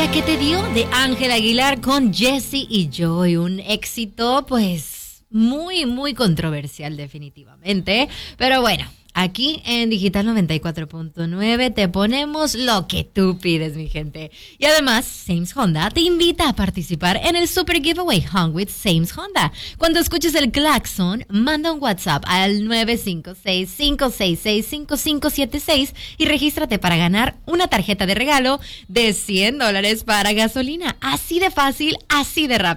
que te dio de Ángel Aguilar con Jesse y Joy, un éxito pues muy controversial definitivamente, pero bueno. Aquí en Digital 94.9 te ponemos lo que tú pides, mi gente. Y además, Sames Honda te invita a participar en el Super Giveaway Hung with Sames Honda. Cuando escuches el claxon, manda un WhatsApp al 956-566-5576 y regístrate para ganar una tarjeta de regalo de $100 para gasolina. Así de fácil, así de rápido.